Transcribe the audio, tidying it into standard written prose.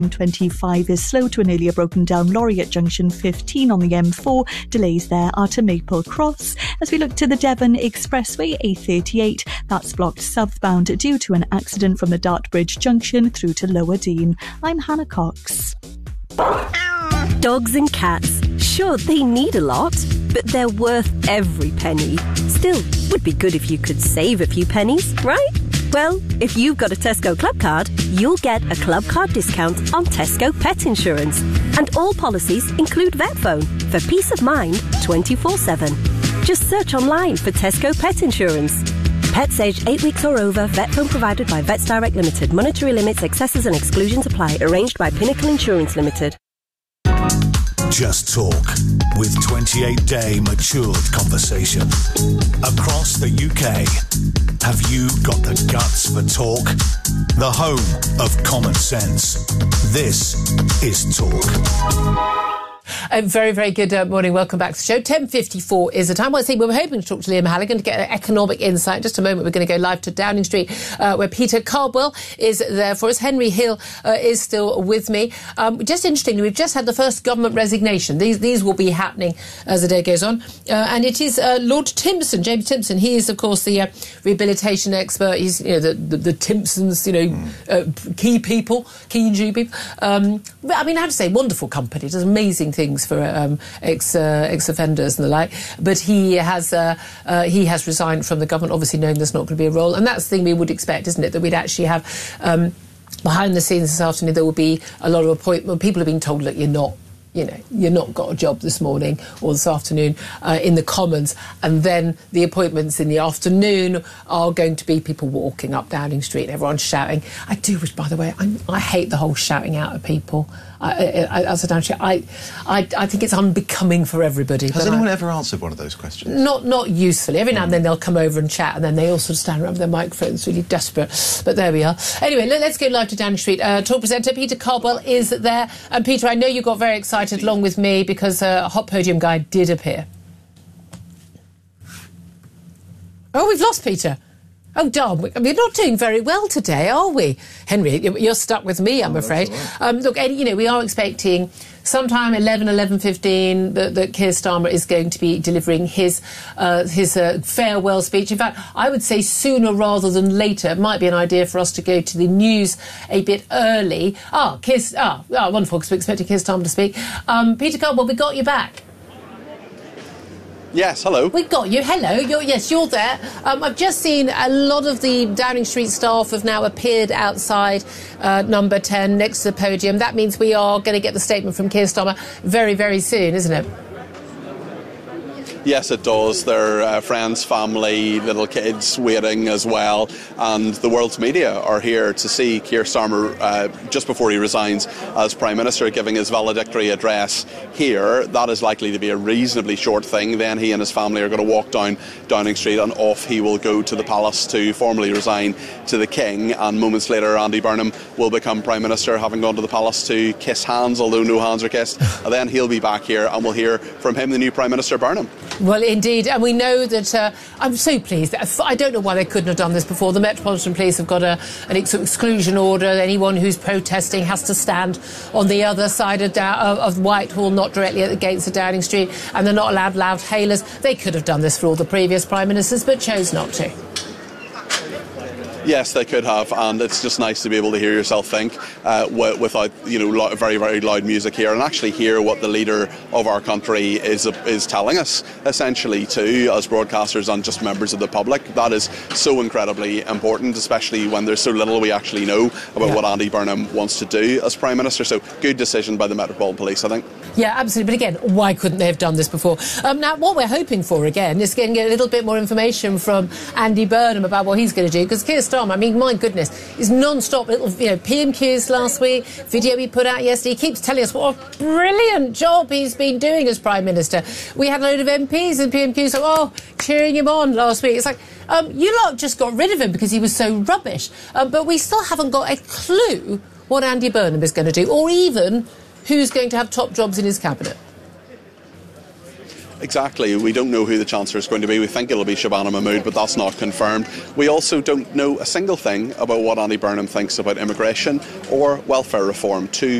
M25 is slow to a nearly broken down lorry at junction 15 on the M4. Delays there are to Maple Cross. As we look to the Devon Expressway, A38, that's blocked southbound due to an accident from the Dartbridge junction through to Lower Dean. I'm Hannah Cox. Dogs and cats, sure, they need a lot, but they're worth every penny. Still, would be good if you could save a few pennies, right? Well, if you've got a Tesco Club card, you'll get a Club card discount on Tesco Pet Insurance. And all policies include vet phone for peace of mind 24/7. Just search online for Tesco Pet Insurance. Pets aged 8 weeks or over, vet phone provided by Vets Direct Limited. Monetary limits, excesses and exclusions apply. Arranged by Pinnacle Insurance Limited. Just Talk, with 28-day matured conversation. Across the UK, have you got the guts for talk? The home of common sense. This is Talk. A very, very good morning. Welcome back to the show. 10:54 is the time. Well, I say we were hoping to talk to Liam Halligan to get an economic insight. In just a moment, we're going to go live to Downing Street, where Peter Cardwell is there for us. Henry Hill is still with me. Just interestingly, we've just had the first government resignation. These will be happening as the day goes on. And it is Lord Timpson, James Timpson. He is, of course, the rehabilitation expert. He's, the Timpsons, key people, key and people. I mean, I have to say, wonderful company. Does amazing things for ex-offenders and the like, but he has resigned from the government, obviously knowing there's not going to be a role, and that's the thing we would expect, isn't it, that we'd actually have behind the scenes this afternoon there will be a lot of appointments. People are being told, look, you're not got a job this morning or this afternoon in the Commons, and then the appointments in the afternoon are going to be people walking up Downing Street, everyone's shouting. I do wish, by the way, I hate the whole shouting out of people. As a Downing Street, I think it's unbecoming for everybody. Has anyone ever answered one of those questions? Not usefully. Every now and then they'll come over and chat, and then they all sort of stand around with their microphones, really desperate. But there we are. Anyway, let's go live to Downing Street. Talk presenter Peter Cardwell is there. And Peter, I know you got very excited along with me because a hot podium guy did appear. Oh, we've lost Peter. Oh, darn, we're not doing very well today, are we? Henry, you're stuck with me, I'm afraid. Right. Look, we are expecting sometime 11:15 that Keir Starmer is going to be delivering his farewell speech. In fact, I would say sooner rather than later. It might be an idea for us to go to the news a bit early. Wonderful, because we're expecting Keir Starmer to speak. Peter Cardwell, we got you back. Yes, hello. We've got you. Hello. You're there. I've just seen a lot of the Downing Street staff have now appeared outside number 10 next to the podium. That means we are going to get the statement from Keir Starmer very, very soon, isn't it? Yes, it does. Their friends, family, little kids waiting as well. And the world's media are here to see Keir Starmer just before he resigns as Prime Minister, giving his valedictory address here. That is likely to be a reasonably short thing. Then he and his family are going to walk down Downing Street, and off he will go to the palace to formally resign to the King. And moments later, Andy Burnham will become Prime Minister, having gone to the palace to kiss hands, although no hands are kissed. And then he'll be back here, and we'll hear from him, the new Prime Minister, Burnham. Well, indeed, and we know that I'm so pleased. I don't know why they couldn't have done this before. The Metropolitan Police have got an exclusion order. Anyone who's protesting has to stand on the other side of Whitehall, not directly at the gates of Downing Street, and they're not allowed loud hailers. They could have done this for all the previous Prime Ministers, but chose not to. Yes, they could have, and it's just nice to be able to hear yourself think without very, very loud music here, and actually hear what the leader of our country is telling us, essentially, too, as broadcasters and just members of the public. That is so incredibly important, especially when there's so little we actually know about what Andy Burnham wants to do as Prime Minister. So, good decision by the Metropolitan Police, I think. Yeah, absolutely. But again, why couldn't they have done this before? Now, what we're hoping for, again, is getting a little bit more information from Andy Burnham about what he's going to do, because Keir Starmer, I mean, my goodness, is non-stop little, PMQs last week, video he put out yesterday. He keeps telling us what a brilliant job he's been doing as Prime Minister. We had a load of MPs and PMQs cheering him on last week. It's like, you lot just got rid of him because he was so rubbish. But we still haven't got a clue what Andy Burnham is going to do, or even who's going to have top jobs in his cabinet. Exactly. We don't know who the Chancellor is going to be. We think it'll be Shabana Mahmood, but that's not confirmed. We also don't know a single thing about what Andy Burnham thinks about immigration or welfare reform, two